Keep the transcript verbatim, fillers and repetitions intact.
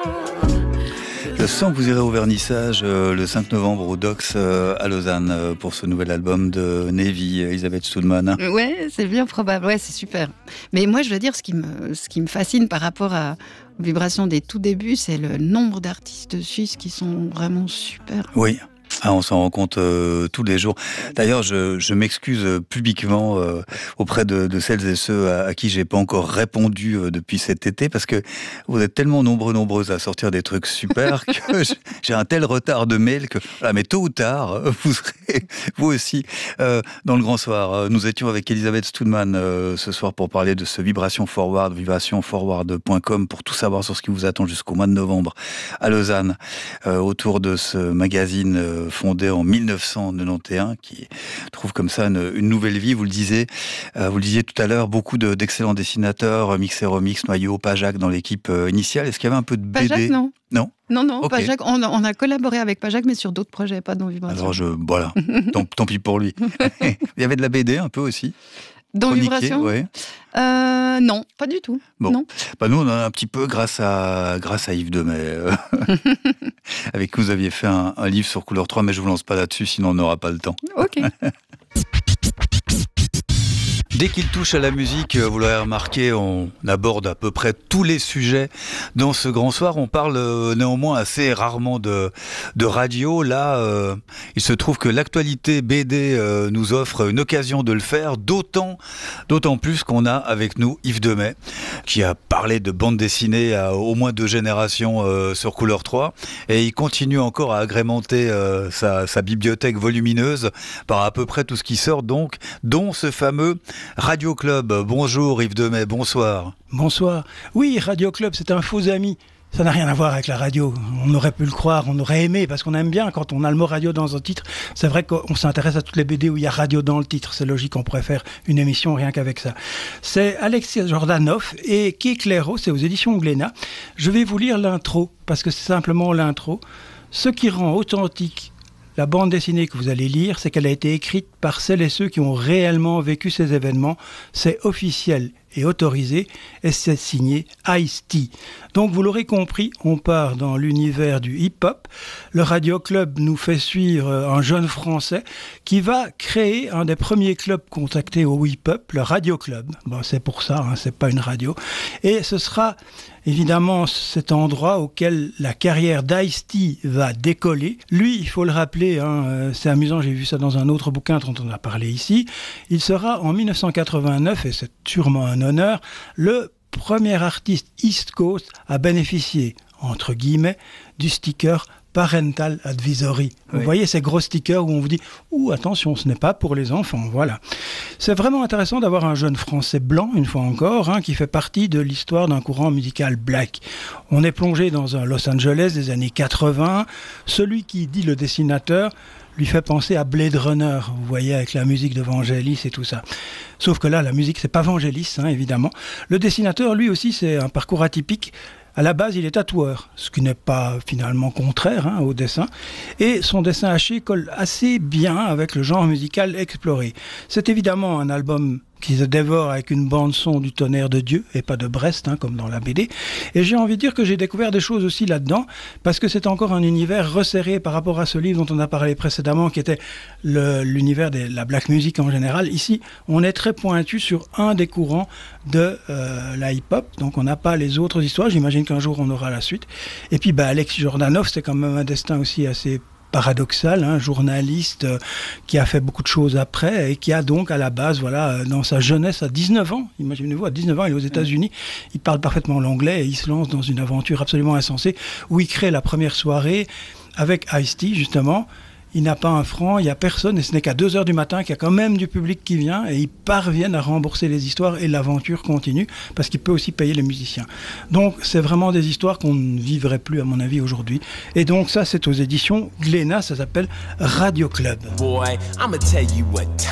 Je sens que vous irez au vernissage euh, le cinq novembre au Dox euh, à Lausanne euh, pour ce nouvel album de Navy, Elisabeth Stoudman. Ouais, c'est bien probable, ouais, c'est super. Mais moi, je veux dire, ce qui me, ce qui me fascine par rapport à, aux vibrations des tout débuts, c'est le nombre d'artistes suisses qui sont vraiment super. Oui. Ah, on s'en rend compte euh, tous les jours. D'ailleurs, je, je m'excuse publiquement euh, auprès de, de celles et ceux à, à qui j'ai pas encore répondu euh, depuis cet été, parce que vous êtes tellement nombreux, nombreuses à sortir des trucs super que j'ai un tel retard de mails que, voilà, mais tôt ou tard, vous serez vous aussi euh, dans le grand soir. Nous étions avec Elisabeth Stoudman euh, ce soir pour parler de ce Vibration Forward, vibration forward point com, pour tout savoir sur ce qui vous attend jusqu'au mois de novembre à Lausanne, euh, autour de ce magazine euh, fondé en mille neuf cent quatre-vingt-onze, qui trouve comme ça une, une nouvelle vie. Vous le disiez, euh, vous le disiez tout à l'heure, beaucoup de, d'excellents dessinateurs, Mix et Remix, Noyau, Pajac dans l'équipe euh, initiale. Est-ce qu'il y avait un peu de B D? Pajac, non. Non. Non, non, Okay. Pajac, on, on a collaboré avec Pajac, mais sur d'autres projets, pas dans Vibration. Alors, je, voilà, tant, tant pis pour lui. Il y avait de la B D un peu aussi. Dans Chroniqué, Vibration ouais. euh, Non, pas du tout. Bon. Non. Bah nous, on en a un petit peu grâce à, grâce à Yves Demey, euh, avec qui vous aviez fait un, un livre sur Couleur trois, mais je ne vous lance pas là-dessus, sinon on n'aura pas le temps. Ok. Dès qu'il touche à la musique, vous l'aurez remarqué, on aborde à peu près tous les sujets dans ce grand soir. On parle euh, néanmoins assez rarement de, de radio. Là, euh, il se trouve que l'actualité B D euh, nous offre une occasion de le faire, d'autant, d'autant plus qu'on a avec nous Yves Demey, qui a parlé de bande dessinée à au moins deux générations euh, sur Couleur trois. Et il continue encore à agrémenter euh, sa, sa bibliothèque volumineuse par à peu près tout ce qui sort, donc, dont ce fameux Radio Club. Bonjour Yves Demey, bonsoir. Bonsoir. Oui, Radio Club, c'est un faux ami. Ça n'a rien à voir avec la radio. On aurait pu le croire, on aurait aimé, parce qu'on aime bien quand on a le mot radio dans un titre. C'est vrai qu'on s'intéresse à toutes les B D où il y a radio dans le titre. C'est logique, on pourrait faire une émission rien qu'avec ça. C'est Alexis Jordanov et Kay Clairo, c'est aux éditions Glénat. Je vais vous lire l'intro, parce que c'est simplement l'intro. Ce qui rend authentique la bande dessinée que vous allez lire, c'est qu'elle a été écrite par celles et ceux qui ont réellement vécu ces événements. C'est officiel et autorisé, et c'est signé Ice-T. Donc vous l'aurez compris, on part dans l'univers du hip-hop. Le Radio Club nous fait suivre un jeune Français qui va créer un des premiers clubs contactés au hip-hop, le Radio Club. Bon, c'est pour ça, hein, c'est pas une radio. Et ce sera évidemment cet endroit auquel la carrière d'Ice-T va décoller. Lui, il faut le rappeler, hein, c'est amusant, j'ai vu ça dans un autre bouquin dont on a parlé ici. Il sera en mille neuf cent quatre-vingt-neuf, et c'est sûrement un honneur, le premier artiste East Coast à bénéficier, entre guillemets, du sticker Parental Advisory. Vous oui. voyez ces gros stickers où on vous dit « Ouh, attention, ce n'est pas pour les enfants ». Voilà. C'est vraiment intéressant d'avoir un jeune Français blanc, une fois encore, hein, qui fait partie de l'histoire d'un courant musical black. On est plongé dans un Los Angeles des années quatre-vingts. Celui qui dit le dessinateur lui fait penser à Blade Runner, vous voyez, avec la musique de Vangelis et tout ça. Sauf que là, la musique, c'est pas Vangelis, hein, évidemment. Le dessinateur, lui aussi, c'est un parcours atypique. À la base, il est tatoueur, ce qui n'est pas finalement contraire hein, au dessin. Et son dessin haché colle assez bien avec le genre musical exploré. C'est évidemment un album qui se dévore avec une bande-son du tonnerre de Dieu, et pas de Brest, hein, comme dans la B D. Et j'ai envie de dire que j'ai découvert des choses aussi là-dedans, parce que c'est encore un univers resserré par rapport à ce livre dont on a parlé précédemment, qui était le, l'univers de la black music en général. Ici, on est très pointu sur un des courants de euh, la hip-hop, donc on n'a pas les autres histoires. J'imagine qu'un jour, on aura la suite. Et puis, bah, Alexis Jordanov, c'est quand même un destin aussi assez paradoxal, hein, journaliste euh, qui a fait beaucoup de choses après et qui a donc à la base, voilà, euh, dans sa jeunesse à dix-neuf ans, imaginez-vous, à dix-neuf ans, il est aux États-Unis, il parle parfaitement l'anglais et il se lance dans une aventure absolument insensée où il crée la première soirée avec Ice-T, justement. Il n'a pas un franc, il n'y a personne, et ce n'est qu'à deux heures du matin qu'il y a quand même du public qui vient, et ils parviennent à rembourser les histoires, et l'aventure continue, parce qu'il peut aussi payer les musiciens. Donc, c'est vraiment des histoires qu'on ne vivrait plus, à mon avis, aujourd'hui. Et donc, ça, c'est aux éditions Glénat, ça s'appelle Radio Club. Boy, I'ma tell you what